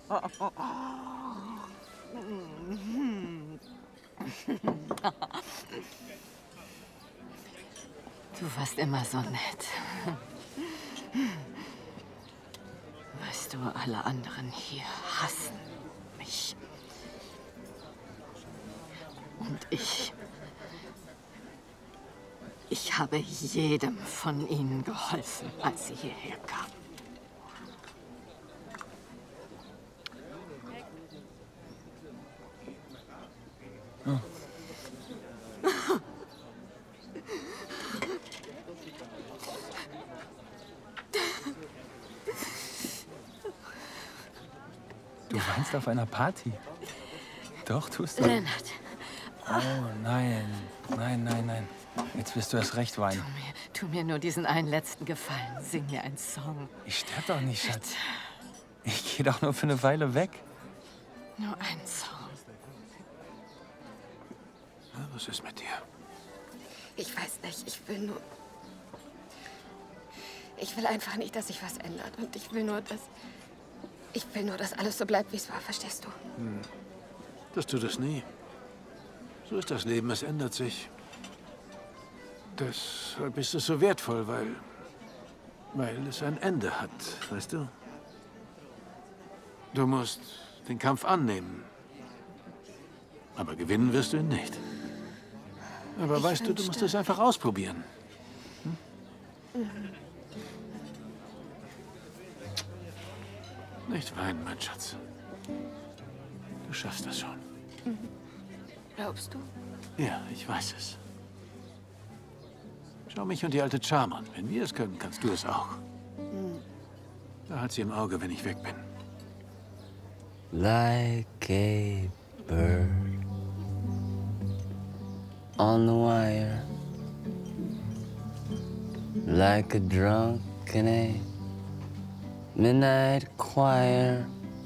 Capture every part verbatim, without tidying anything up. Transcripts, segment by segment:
Du warst immer so nett. Weißt du, alle anderen hier hassen mich. Und ich... Ich habe jedem von ihnen geholfen, als sie hierher kamen. Hm. Du weinst auf einer Party? Doch, tust du. Leonard. Oh, nein. Nein, nein, nein. Jetzt wirst du erst recht weinen. Tu mir, tu mir nur diesen einen letzten Gefallen. Sing mir einen Song. Ich sterb doch nicht, Schatz. Bitte. Ich gehe doch nur für eine Weile weg. Nur einen Song. Ja, was ist mit dir? Ich weiß nicht, ich will nur... Ich will einfach nicht, dass sich was ändert. Und ich will nur, dass... Ich will nur, dass alles so bleibt, wie es war, verstehst du? Hm. Das tut es nie. So ist das Leben, es ändert sich. Deshalb ist es so wertvoll, weil... weil es ein Ende hat, weißt du? Du musst den Kampf annehmen. Aber gewinnen wirst du ihn nicht. Aber Ich weißt du, du musst es einfach ausprobieren. Hm? Mhm. Nicht weinen, mein Schatz. Du schaffst das schon. Mhm. Glaubst du? Ja, ich weiß es. Schau mich und die alte Charm an. Wenn wir es können, kannst du es auch. Mhm. Da hat sie im Auge, wenn ich weg bin. Like a bird on the wire, like a drunk in a midnight choir.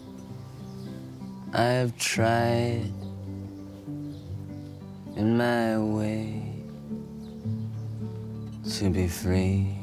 I've tried in my way to be free.